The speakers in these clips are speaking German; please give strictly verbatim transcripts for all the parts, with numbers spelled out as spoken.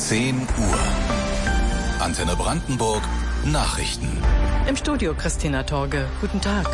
zehn Uhr. Antenne Brandenburg Nachrichten. Im Studio Christina Torge. Guten Tag.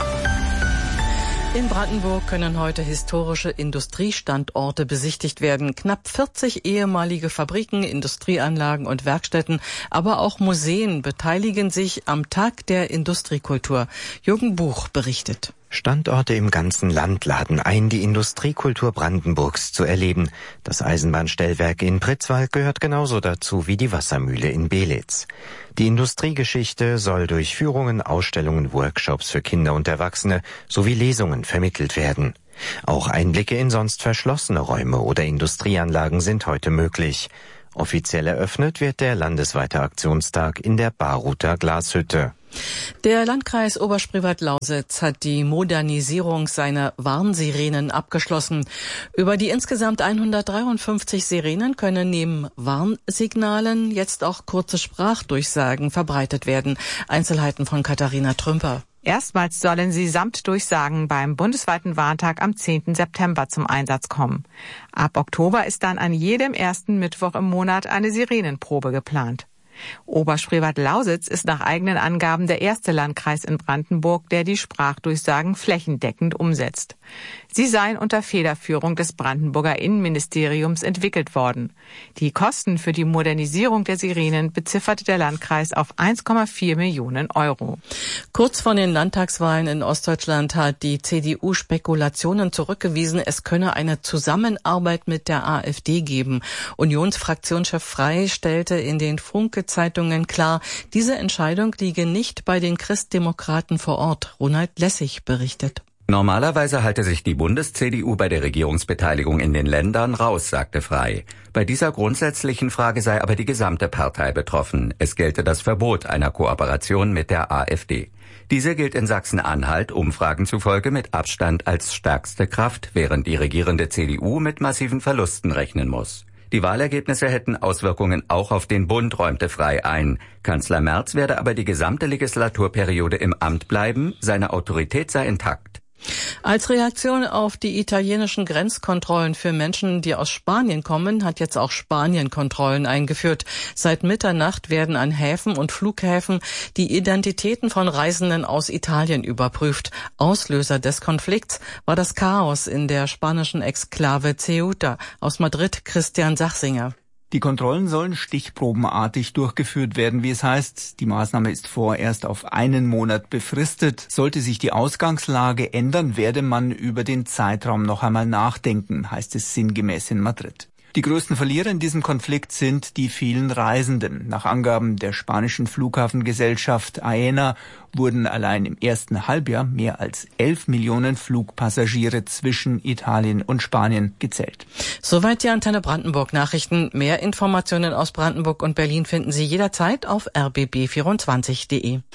In Brandenburg können heute historische Industriestandorte besichtigt werden. Knapp vierzig ehemalige Fabriken, Industrieanlagen und Werkstätten, aber auch Museen beteiligen sich am Tag der Industriekultur. Jürgen Buch berichtet. Standorte im ganzen Land laden ein, die Industriekultur Brandenburgs zu erleben. Das Eisenbahnstellwerk in Pritzwalk gehört genauso dazu wie die Wassermühle in Belitz. Die Industriegeschichte soll durch Führungen, Ausstellungen, Workshops für Kinder und Erwachsene sowie Lesungen vermittelt werden. Auch Einblicke in sonst verschlossene Räume oder Industrieanlagen sind heute möglich. Offiziell eröffnet wird der landesweite Aktionstag in der Baruther Glashütte. Der Landkreis Oberspreewald-Lausitz hat die Modernisierung seiner Warnsirenen abgeschlossen. Über die insgesamt hundertdreiundfünfzig Sirenen können neben Warnsignalen jetzt auch kurze Sprachdurchsagen verbreitet werden. Einzelheiten von Katharina Trümper. Erstmals sollen sie samt Durchsagen beim bundesweiten Warntag am zehnten September zum Einsatz kommen. Ab Oktober ist dann an jedem ersten Mittwoch im Monat eine Sirenenprobe geplant. Oberspreewald-Lausitz ist nach eigenen Angaben der erste Landkreis in Brandenburg, der die Sprachdurchsagen flächendeckend umsetzt. Sie seien unter Federführung des Brandenburger Innenministeriums entwickelt worden. Die Kosten für die Modernisierung der Sirenen bezifferte der Landkreis auf eins Komma vier Millionen Euro. Kurz vor den Landtagswahlen in Ostdeutschland hat die C D U Spekulationen zurückgewiesen, es könne eine Zusammenarbeit mit der AfD geben. Unionsfraktionschef Frey stellte in den Funke-Zeitungen klar, diese Entscheidung liege nicht bei den Christdemokraten vor Ort. Ronald Lessig berichtet. Normalerweise halte sich die Bundes-C D U bei der Regierungsbeteiligung in den Ländern raus, sagte Frey. Bei dieser grundsätzlichen Frage sei aber die gesamte Partei betroffen. Es gelte das Verbot einer Kooperation mit der AfD. Diese gilt in Sachsen-Anhalt Umfragen zufolge mit Abstand als stärkste Kraft, während die regierende C D U mit massiven Verlusten rechnen muss. Die Wahlergebnisse hätten Auswirkungen auch auf den Bund, räumte Frey ein. Kanzler Merz werde aber die gesamte Legislaturperiode im Amt bleiben, seine Autorität sei intakt. Als Reaktion auf die italienischen Grenzkontrollen für Menschen, die aus Spanien kommen, hat jetzt auch Spanien Kontrollen eingeführt. Seit Mitternacht werden an Häfen und Flughäfen die Identitäten von Reisenden aus Italien überprüft. Auslöser des Konflikts war das Chaos in der spanischen Exklave Ceuta. Aus Madrid Christian Sachsinger. Die Kontrollen sollen stichprobenartig durchgeführt werden, wie es heißt. Die Maßnahme ist vorerst auf einen Monat befristet. Sollte sich die Ausgangslage ändern, werde man über den Zeitraum noch einmal nachdenken, heißt es sinngemäß in Madrid. Die größten Verlierer in diesem Konflikt sind die vielen Reisenden. Nach Angaben der spanischen Flughafengesellschaft Aena wurden allein im ersten Halbjahr mehr als elf Millionen Flugpassagiere zwischen Italien und Spanien gezählt. Soweit die Antenne Brandenburg Nachrichten. Mehr Informationen aus Brandenburg und Berlin finden Sie jederzeit auf r b b vierundzwanzig punkt de.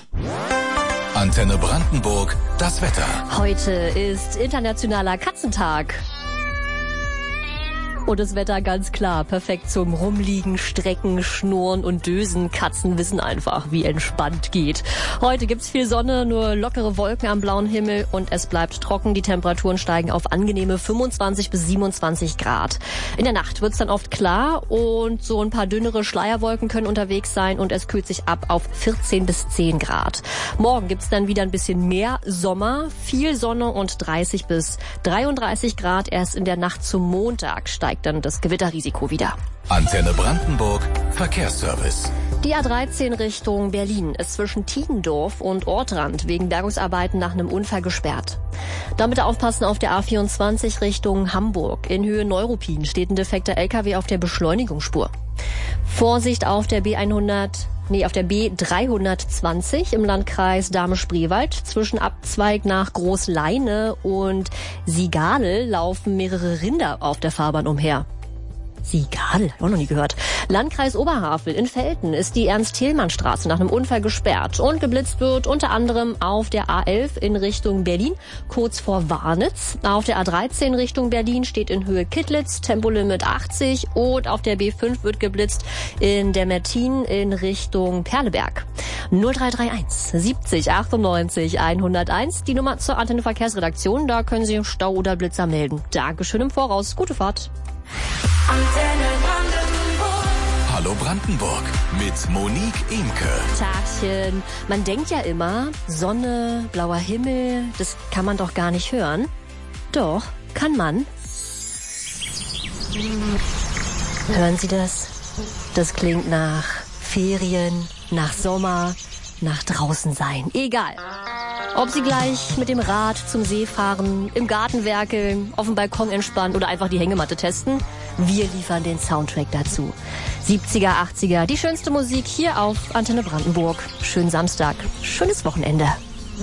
Antenne Brandenburg, das Wetter. Heute ist Internationaler Katzentag. Und das Wetter ganz klar, perfekt zum Rumliegen, Strecken, Schnurren und Dösen. Katzen wissen einfach, wie entspannt geht. Heute gibt's viel Sonne, nur lockere Wolken am blauen Himmel und es bleibt trocken. Die Temperaturen steigen auf angenehme fünfundzwanzig bis siebenundzwanzig Grad. In der Nacht wird's dann oft klar und so ein paar dünnere Schleierwolken können unterwegs sein und es kühlt sich ab auf vierzehn bis zehn Grad. Morgen gibt's dann wieder ein bisschen mehr Sommer, viel Sonne und dreißig bis dreiunddreißig Grad. Erst in der Nacht zum Montag steigt dann das Gewitterrisiko wieder. Antenne Brandenburg, Verkehrsservice. Die A dreizehn Richtung Berlin ist zwischen Tiedendorf und Ortrand wegen Bergungsarbeiten nach einem Unfall gesperrt. Dann bitte aufpassen auf der A vierundzwanzig Richtung Hamburg. In Höhe Neuruppin steht ein defekter L K W auf der Beschleunigungsspur. Vorsicht auf der B hundert, nee, auf der B dreihundertzwanzig im Landkreis Dahme-Spreewald. Zwischen Abzweig nach Großleine und Sigale laufen mehrere Rinder auf der Fahrbahn umher. Sigale, auch noch nie gehört. Landkreis Oberhavel in Velten ist die Ernst-Thälmann-Straße nach einem Unfall gesperrt und geblitzt wird unter anderem auf der A elf in Richtung Berlin, kurz vor Warnitz. Auf der A dreizehn Richtung Berlin steht in Höhe Kittlitz, Tempolimit achtzig und auf der B fünf wird geblitzt in der Mertin in Richtung Perleberg. null drei drei eins siebzig achtundneunzig hunderteins, die Nummer zur Antenne Verkehrsredaktion, da können Sie Stau oder Blitzer melden. Dankeschön im Voraus, gute Fahrt. Antenne Brandenburg. Brandenburg mit Monique Imke. Tagchen. Man denkt ja immer, Sonne, blauer Himmel, das kann man doch gar nicht hören. Doch, kann man. Hören Sie das? Das klingt nach Ferien, nach Sommer, nach draußen sein. Egal. Ob Sie gleich mit dem Rad zum See fahren, im Garten werkeln, auf dem Balkon entspannen oder einfach die Hängematte testen, wir liefern den Soundtrack dazu. siebziger, achtziger, die schönste Musik hier auf Antenne Brandenburg. Schönen Samstag, schönes Wochenende.